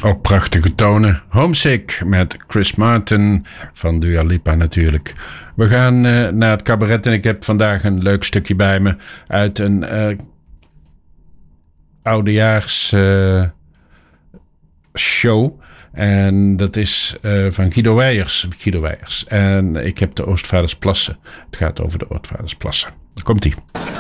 Ook prachtige tonen. Homesick met Chris Martin van Dua Lipa natuurlijk. We gaan naar het cabaret en ik heb vandaag een leuk stukje bij me uit een oudejaars show. En dat is van Guido Weijers. En ik heb de Oostvaardersplassen. Het gaat over de Oostvaardersplassen. Daar komt-ie.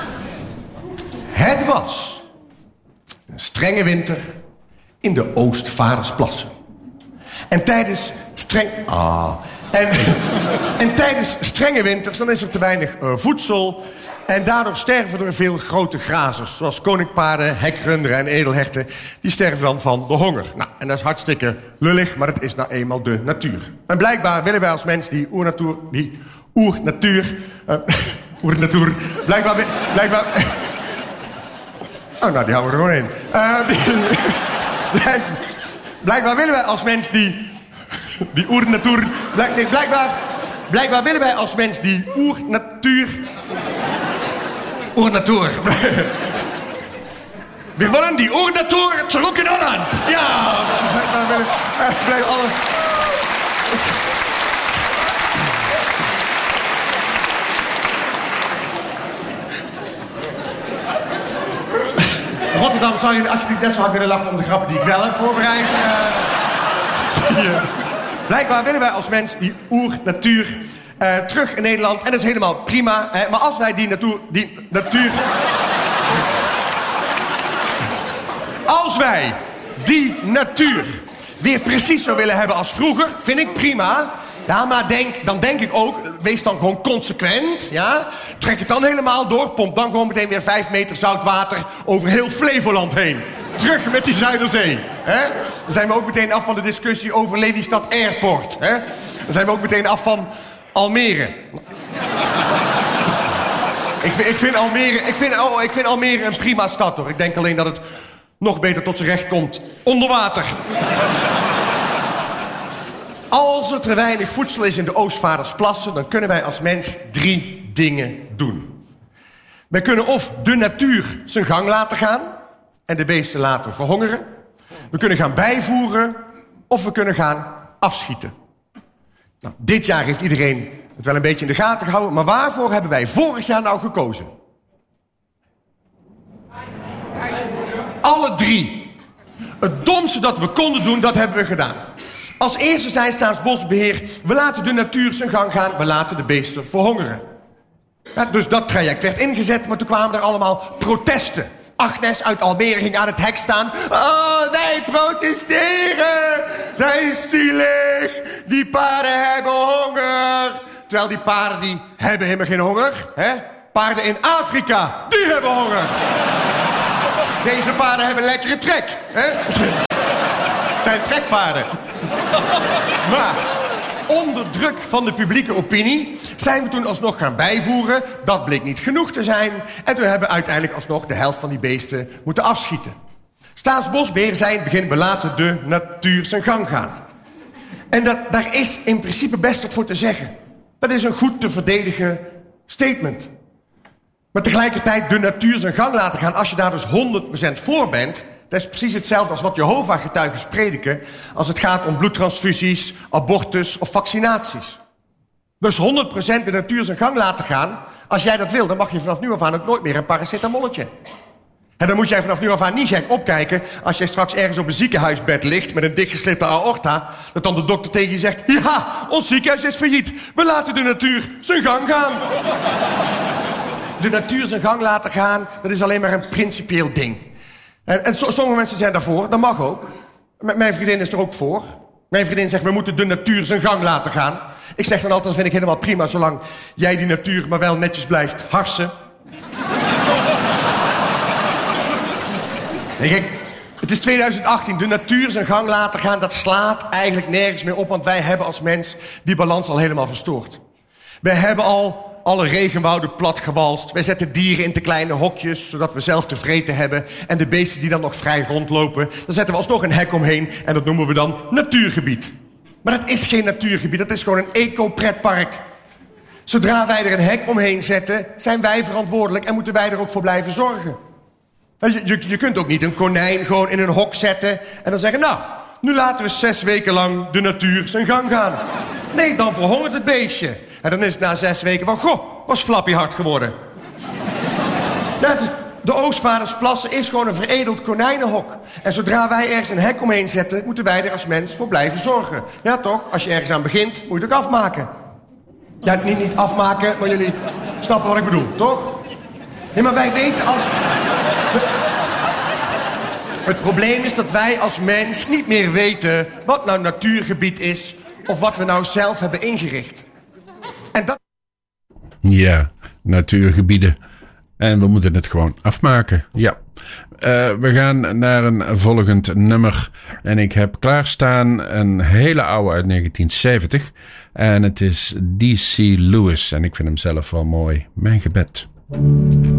Het was een strenge winter in de Oostvaardersplassen. En tijdens tijdens strenge winters dan is er te weinig voedsel. En daardoor sterven er veel grote grazers. Zoals koninkpaarden, hekrunderen en edelherten. Die sterven dan van de honger. Nou, en dat is hartstikke lullig, maar het is nou eenmaal de natuur. En blijkbaar willen wij als mens die oernatuur... Blijkbaar... Oh, nou, die houden we er gewoon in. Blijkbaar willen wij als mens die oernatuur... Blijkbaar willen wij als mens die oernatuur... We willen die oernatuur terug in Holland. Ja, blijkbaar alle... Rotterdam, zou je alsjeblieft net zo hard willen lachen om de grappen die ik wel heb voorbereid? Blijkbaar willen wij als mens die oernatuur terug in Nederland. En dat is helemaal prima. Maar als wij die natuur... Als wij die natuur weer precies zo willen hebben als vroeger, vind ik prima. Ja, maar dan denk ik ook, wees dan gewoon consequent, ja? Trek het dan helemaal door, pomp dan gewoon meteen weer 5 meter zout water over heel Flevoland heen. Terug met die Zuiderzee, hè? Dan zijn we ook meteen af van de discussie over Lelystad Airport, hè? Dan zijn we ook meteen af van Almere. Ik vind Almere een prima stad, hoor. Ik denk alleen dat het nog beter tot zijn recht komt onder water. Als er te weinig voedsel is in de Oostvaardersplassen, dan kunnen wij als mens 3 dingen doen. Wij kunnen of de natuur zijn gang laten gaan en de beesten laten verhongeren. We kunnen gaan bijvoeren of we kunnen gaan afschieten. Nou, dit jaar heeft iedereen het wel een beetje in de gaten gehouden, maar waarvoor hebben wij vorig jaar nou gekozen? Alle 3. Het domste dat we konden doen, dat hebben we gedaan. Als eerste zei Staatsbosbeheer, we laten de natuur zijn gang gaan, we laten de beesten verhongeren. Ja, dus dat traject werd ingezet, maar toen kwamen er allemaal protesten. Agnes uit Almere ging aan het hek staan. Oh, wij protesteren! Dat is zielig! Die paarden hebben honger! Terwijl die paarden die hebben helemaal geen honger. Hè? Paarden in Afrika, die hebben honger! Deze paarden hebben lekkere trek. Hè? Het zijn trekpaarden. Maar onder druk van de publieke opinie zijn we toen alsnog gaan bijvoeren. Dat bleek niet genoeg te zijn. En toen hebben we uiteindelijk alsnog de helft van die beesten moeten afschieten. Staatsbosbeheer zei in het begin, we laten de natuur zijn gang gaan. En daar is in principe best wat voor te zeggen. Dat is een goed te verdedigen statement. Maar tegelijkertijd de natuur zijn gang laten gaan, als je daar dus 100% voor bent, dat is precies hetzelfde als wat Jehovah-getuigen prediken als het gaat om bloedtransfusies, abortus of vaccinaties. Dus 100% de natuur zijn gang laten gaan. Als jij dat wil, dan mag je vanaf nu af aan ook nooit meer een paracetamolletje. En dan moet jij vanaf nu af aan niet gek opkijken als jij straks ergens op een ziekenhuisbed ligt met een dichtgeslipte aorta, dat dan de dokter tegen je zegt, ja, ons ziekenhuis is failliet. We laten de natuur zijn gang gaan. De natuur zijn gang laten gaan, dat is alleen maar een principieel ding. En sommige mensen zijn daarvoor, dat mag ook. Mijn vriendin is er ook voor. Mijn vriendin zegt, we moeten de natuur zijn gang laten gaan. Ik zeg dan altijd, dat vind ik helemaal prima, zolang jij die natuur maar wel netjes blijft harsen. Kijk, het is 2018, de natuur zijn gang laten gaan, dat slaat eigenlijk nergens meer op, want wij hebben als mens die balans al helemaal verstoord. Wij hebben al alle regenwouden platgewalst. Wij zetten dieren in te kleine hokjes, zodat we zelf te vreten hebben. En de beesten die dan nog vrij rondlopen, daar zetten we alsnog een hek omheen. En dat noemen we dan natuurgebied. Maar dat is geen natuurgebied, dat is gewoon een eco-pretpark. Zodra wij er een hek omheen zetten, zijn wij verantwoordelijk en moeten wij er ook voor blijven zorgen. Je kunt ook niet een konijn gewoon in een hok zetten en dan zeggen, nou, nu laten we 6 weken lang de natuur zijn gang gaan. Nee, dan verhongert het beestje. En dan is het na 6 weken van, goh, was Flappy hard geworden. Ja, de Oostvaardersplassen is gewoon een veredeld konijnenhok. En zodra wij ergens een hek omheen zetten, moeten wij er als mens voor blijven zorgen. Ja, toch? Als je ergens aan begint, moet je het ook afmaken. Ja, niet afmaken, maar jullie snappen wat ik bedoel, toch? Nee, maar wij weten als... Het probleem is dat wij als mens niet meer weten wat nou natuurgebied is of wat we nou zelf hebben ingericht. En dat... Ja, natuurgebieden. En we moeten het gewoon afmaken. Ja. We gaan naar een volgend nummer. En ik heb klaarstaan een hele oude uit 1970. En het is D.C. Lewis. En ik vind hem zelf wel mooi. Mijn gebed.